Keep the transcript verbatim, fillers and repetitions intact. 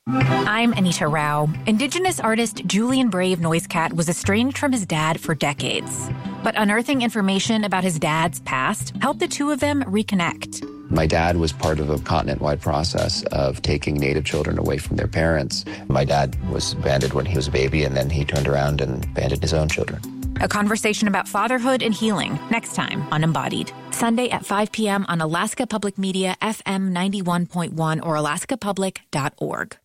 I'm Anita Rao. Indigenous artist Julian Brave Noisecat was estranged from his dad for decades. But unearthing information about his dad's past helped the two of them reconnect. My dad was part of a continent-wide process of taking Native children away from their parents. My dad was banded when he was a baby, and then he turned around and banded his own children. A conversation about fatherhood and healing next time on Embodied. Sunday at five p.m. on Alaska Public Media, F M ninety-one point one or alaska public dot org.